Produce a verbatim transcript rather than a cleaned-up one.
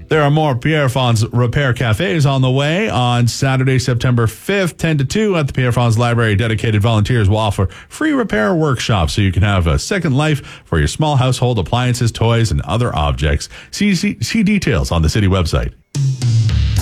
There are more Pierre Fonds Repair Cafes on the way on Saturday, September fifth, ten to two at the Pierre Fonds Library. Dedicated volunteers will offer free repair workshops so you can have a second life for your small household appliances, toys, and other objects. See, see, see details on the city website.